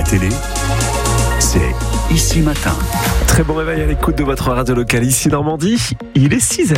la télé, c'est Ici Matin. Très bon réveil à l'écoute de votre radio locale ici Normandie. Il est 6h.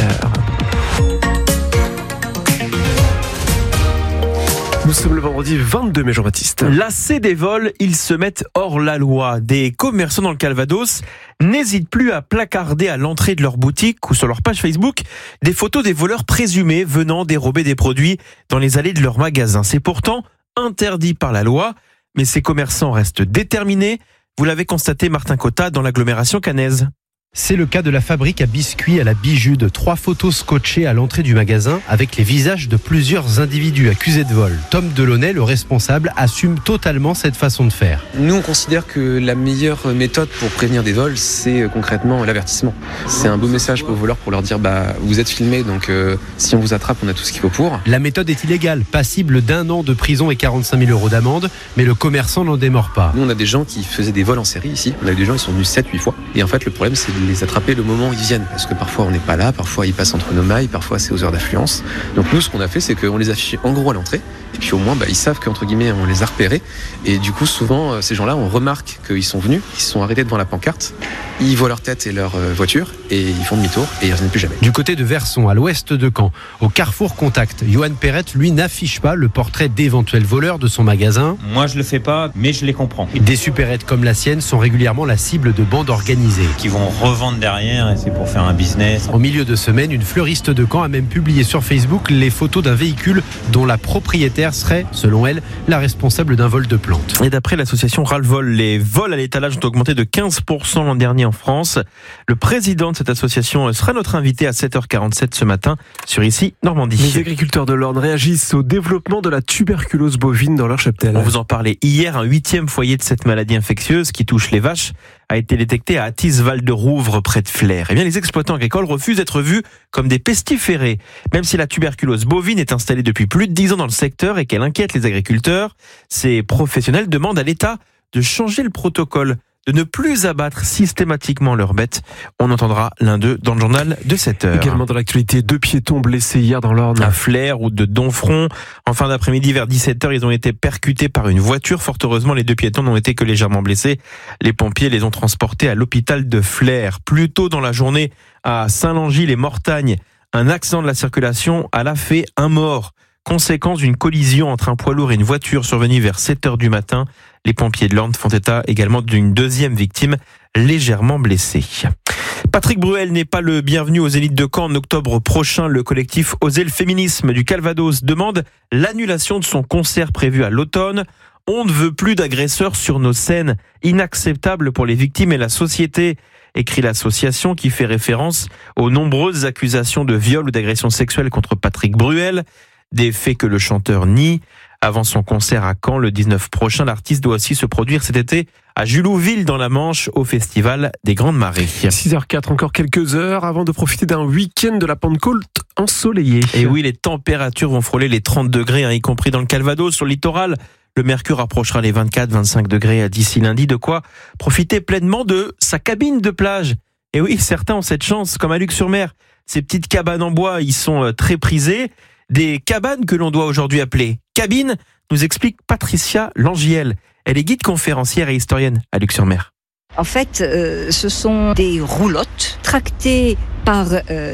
Nous sommes le vendredi 22 mai, Jean-Baptiste. Lassés des vols, ils se mettent hors la loi. Des commerçants dans le Calvados n'hésitent plus à placarder à l'entrée de leur boutique ou sur leur page Facebook des photos des voleurs présumés venant dérober des produits dans les allées de leur magasin. C'est pourtant interdit par la loi, mais ces commerçants restent déterminés. Vous l'avez constaté, Martin Cotta, dans l'agglomération caennaise. C'est le cas de la fabrique à biscuits à la Bijude. 3 photos scotchées à l'entrée du magasin avec les visages de plusieurs individus accusés de vol. Tom Delaunay, le responsable, assume totalement cette façon de faire. Nous, on considère que la meilleure méthode pour prévenir des vols, c'est concrètement l'avertissement. C'est un beau message pour les voleurs pour leur dire vous êtes filmés, donc si on vous attrape, on a tout ce qu'il faut pour. La méthode est illégale, passible d'1 an de prison et 45 000 € d'amende, mais le commerçant n'en démord pas. Nous, on a des gens qui faisaient des vols en série ici. On a des gens qui sont venus 7-8 fois. Et en fait, le problème, c'est de les attraper le moment où ils viennent. Parce que parfois, on n'est pas là, parfois, ils passent entre nos mailles, parfois, c'est aux heures d'affluence. Donc nous, ce qu'on a fait, c'est qu'on les affiche en gros à l'entrée. Et puis au moins, ils savent qu'entre guillemets, on les a repérés. Et du coup, souvent, ces gens-là, on remarque qu'ils sont venus, ils se sont arrêtés devant la pancarte, ils voient leur tête et leur voiture, et ils font demi-tour, et ils ne reviennent plus jamais. Du côté de Verson, à l'ouest de Caen, au Carrefour Contact, Johan Perrette, lui, n'affiche pas le portrait d'éventuels voleurs de son magasin. Moi, je le fais pas, mais je les comprends. Des supérettes comme la sienne sont régulièrement la cible de bandes organisées. Qui vont revendre derrière, et c'est pour faire un business. En milieu de semaine, une fleuriste de Caen a même publié sur Facebook les photos d'un véhicule dont la propriétaire serait, selon elle, la responsable d'un vol de plantes. Et d'après l'association Ras-le-Vol, les vols à l'étalage ont augmenté de 15% l'an dernier en France. Le président de cette association sera notre invité à 7h47 ce matin sur Ici Normandie. Les agriculteurs de l'Orne réagissent au développement de la tuberculose bovine dans leur cheptel. On vous en parlait hier, un 8e foyer de cette maladie infectieuse qui touche les vaches a été détecté à Athis-Val-de-Rouvre près de Flers. Eh bien, les exploitants agricoles refusent d'être vus comme des pestiférés. Même si la tuberculose bovine est installée depuis plus de 10 ans dans le secteur et qu'elle inquiète les agriculteurs, ces professionnels demandent à l'État de changer le protocole, de ne plus abattre systématiquement leurs bêtes. On entendra l'un d'eux dans le journal de 7h. Également dans l'actualité, 2 piétons blessés hier dans l'Orne. À Flers ou de Domfront. En fin d'après-midi, vers 17h, ils ont été percutés par une voiture. Fort heureusement, les 2 piétons n'ont été que légèrement blessés. Les pompiers les ont transportés à l'hôpital de Flers. Plus tôt dans la journée, à Saint-Langy-les-Mortagnes, un accident de la circulation a fait un mort. Conséquence d'une collision entre un poids lourd et une voiture survenue vers 7h du matin. Les pompiers de l'Orne font état également d'une 2e victime légèrement blessée. Patrick Bruel n'est pas le bienvenu aux Zénith de Caen en octobre prochain. Le collectif Oser le féminisme du Calvados demande l'annulation de son concert prévu à l'automne. On ne veut plus d'agresseurs sur nos scènes. Inacceptable pour les victimes et la société, écrit l'association qui fait référence aux nombreuses accusations de viol ou d'agression sexuelle contre Patrick Bruel. Des faits que le chanteur nie. Avant son concert à Caen le 19 prochain, l'artiste doit aussi se produire cet été à Julouville dans la Manche au festival des Grandes Marées. 6h04, encore quelques heures avant de profiter d'un week-end de la Pentecôte ensoleillé. Et oui, les températures vont frôler les 30 degrés, y compris dans le Calvados, sur le littoral. Le mercure approchera les 24-25 degrés d'ici lundi. De quoi profiter pleinement de sa cabine de plage. Et oui, certains ont cette chance, comme à Luc-sur-Mer. Ces petites cabanes en bois, ils sont très prisées. Des cabanes que l'on doit aujourd'hui appeler cabines, nous explique Patricia Langiel. Elle est guide conférencière et historienne à Luc-sur-Mer. En fait, ce sont des roulottes tractées par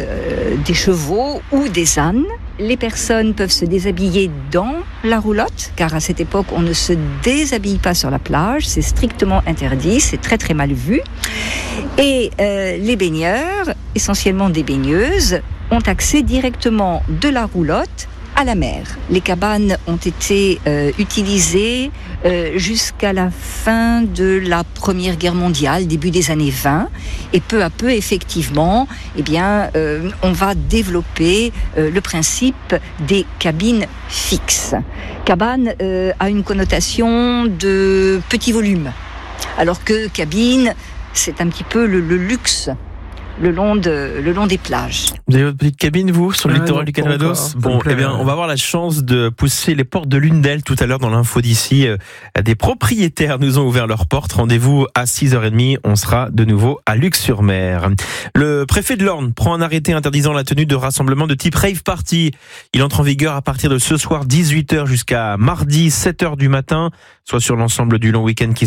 des chevaux ou des ânes. Les personnes peuvent se déshabiller dans la roulotte, car à cette époque, on ne se déshabille pas sur la plage. C'est strictement interdit, c'est très très mal vu. Et les baigneurs, essentiellement des baigneuses, ont accès directement de la roulotte à la mer. Les cabanes ont été utilisées jusqu'à la fin de la Première Guerre mondiale, début des années 20, et peu à peu, effectivement, on va développer le principe des cabines fixes. Cabane a une connotation de petit volume, alors que cabine, c'est un petit peu le luxe. Le long des plages. Vous avez votre petite cabine, vous, sur le littoral du Calvados? Bon, eh bien, on va avoir la chance de pousser les portes de l'une d'elles tout à l'heure dans l'info d'ici. Des propriétaires nous ont ouvert leurs portes. Rendez-vous à 6h30. On sera de nouveau à Luc-sur-Mer. Le préfet de l'Orne prend un arrêté interdisant la tenue de rassemblements de type rave party. Il entre en vigueur à partir de ce soir 18h jusqu'à mardi 7h du matin, soit sur l'ensemble du long week-end qui